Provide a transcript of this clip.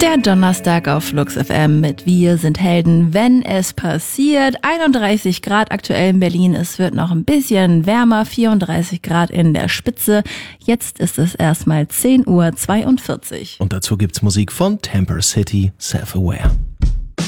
Der Donnerstag auf Flux FM mit Wir sind Helden, wenn es passiert. 31 Grad aktuell in Berlin. Es wird noch ein bisschen wärmer, 34 Grad in der Spitze. Jetzt ist es erstmal 10:42 Uhr. Und dazu gibt's Musik von Temper City, Self-Aware.